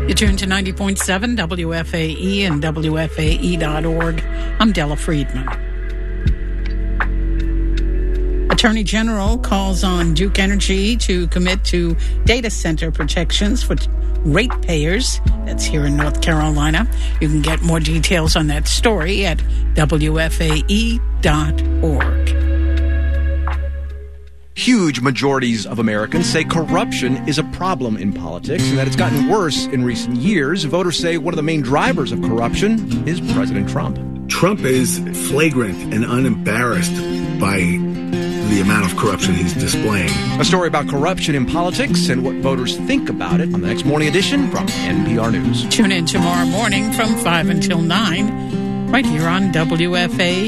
You tune to 90.7 WFAE and WFAE.org. I'm Della Friedman. Attorney General calls on Duke Energy to commit to data center protections for ratepayers. That's here in North Carolina. You can get more details on that story at WFAE.org. Huge majorities of Americans say corruption is a problem in politics and that it's gotten worse in recent years. Voters say one of the main drivers of corruption is President Trump. Trump is flagrant and unembarrassed by the amount of corruption he's displaying. A story about corruption in politics and what voters think about it on the next morning edition from NPR News. Tune in tomorrow morning from 5 until 9, right here on WFAE.